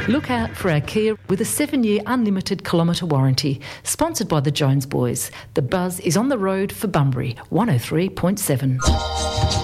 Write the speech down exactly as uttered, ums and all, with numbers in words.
Look out for our Kia with a seven-year unlimited kilometre warranty. Sponsored by the Jones Boys. The Buzz is on the road for Bunbury, one oh three point seven.